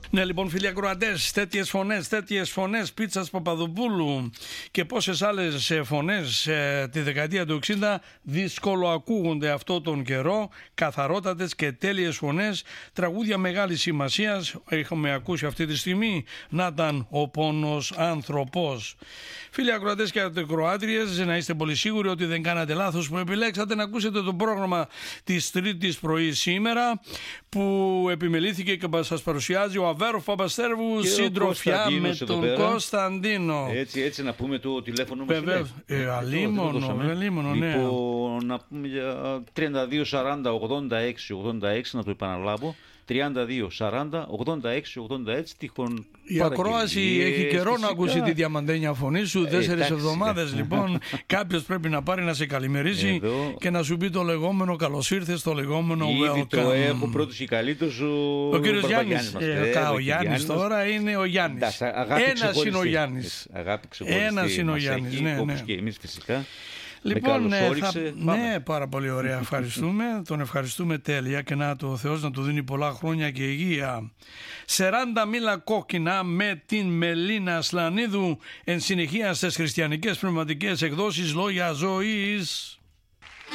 Ναι, λοιπόν, φίλοι ακροατές, τέτοιες φωνές Πίτσας Παπαδοπούλου και πόσες άλλες φωνές τη δεκαετία του 60 δυσκολοακούγονται αυτό τον καιρό. Καθαρότατες και τέλειες φωνές, τραγούδια μεγάλης σημασίας. Έχουμε ακούσει αυτή τη στιγμή να ήταν ο πόνος άνθρωπος. Φίλοι ακροατές και ακροάτριες, να είστε πολύ σίγουροι ότι δεν κάνατε λάθος που επιλέξατε να ακούσετε το πρόγραμμα της Τρίτης πρωί σήμερα, που επιμελήθηκε και σας παρουσιάζει ο Αβέροφ Παπαστέρβου, συντροφιά με τον Κωνσταντίνο. Έτσι να πούμε το τηλέφωνο μας. Βεβαίως, αλίμονο, ναι. Λοιπόν, να πούμε για 32 40 86 86, να το επαναλάβω. 32 40 86 86, τυχόν. Η ακρόαση έχει καιρό να ακούσει τη διαμαντένια φωνή σου. 4 εβδομάδες λοιπόν. Κάποιος πρέπει να πάρει να σε καλημερίσει και να σου πει το λεγόμενο καλώς ήρθες, το λεγόμενο welcome. Ήδη το έχω πρώτος και καλύτερος ο κύριος Γιάννης. Ο Γιάννης τώρα είναι ο Γιάννης. Ένας είναι ο Γιάννης. Ένας είναι ο Γιάννης. Όπως και εμείς φυσικά. Λοιπόν, ναι, πάρα πολύ ωραία. Ευχαριστούμε. Τον ευχαριστούμε τέλεια και να το Θεός να του δίνει πολλά χρόνια και υγεία. 40 μήλα κόκκινα με την Μελίνα Ασλανίδου εν συνεχεία στις χριστιανικές πνευματικές εκδόσεις Λόγια Ζωής.